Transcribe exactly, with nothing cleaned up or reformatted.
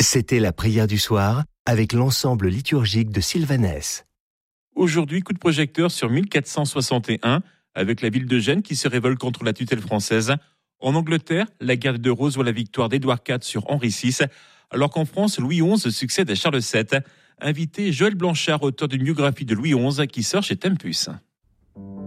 C'était la prière du soir avec l'ensemble liturgique de Sylvanès. Aujourd'hui, coup de projecteur sur mille quatre cent soixante et un, avec la ville de Gênes qui se révolte contre la tutelle française. En Angleterre, la guerre de Rose voit la victoire d'Édouard quatre sur Henri six, alors qu'en France, Louis onze succède à Charles sept. Invité Joël Blanchard, auteur d'une biographie de Louis onze qui sort chez Tempus.